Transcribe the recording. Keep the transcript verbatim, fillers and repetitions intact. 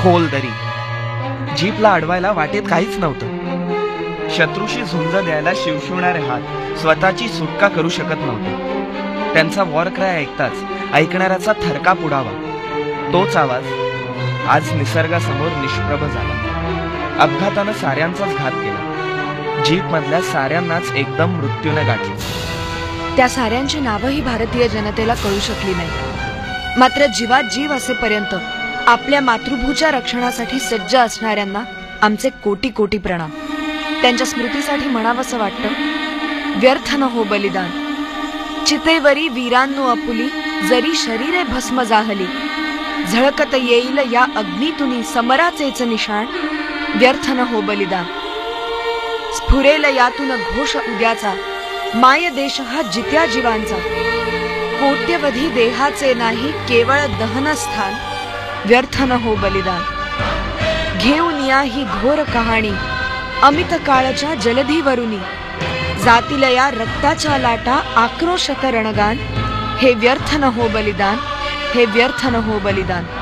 खोल दरी, जीपला अडवायला वाटेत काहीच नव्हतं. शत्रूशी झुंज द्यायला शिवशिवणारे हात स्वतःची सुटका करू शकत नव्हते. त्यांचा वॉर क्राय ऐकताच ऐकणाऱ्याचा थरकाप उडावा. तोच आवाज आज निसर्गासमोर निष्प्रभ झाला. अपघातानं साऱ्यांचाच घात केला. जीप मधल्या साऱ्यांनाच एकदम मृत्यूने गाठलं. त्या साऱ्यांची नावंही भारतीय जनतेला कळू शकली नाही. मात्र जीवात जीव असेपर्यंत आपल्या मातृभूच्या रक्षणासाठी सज्ज असणाऱ्यांना आमचे कोटी कोटी प्रणाम. त्यांच्या स्मृतीसाठी म्हणावंसं वाटतं, व्यर्थ न हो बलिदान. चितेवरी वीरांनो आपुली, जरी शरीरे भस्म जाहली. झळकत येईल या अग्नीतुनी समराचेच निशाण. व्यर्थ न हो बलिदान. स्फुरेल यातून घोष उद्याचा, माय देश हा जित्या जीवांचा. कोट्यवधी देहाचे नाही केवळ दहनस्थान. व्यर्थ न हो बलिदान. घेऊन या ही घोर कहाणी, अमित काळच्या जलधीवरुनी. जातील या रक्ताच्या लाटा, आक्रोशक रणगान. हे व्यर्थ न हो बलिदान, हे व्यर्थ न हो बलिदान.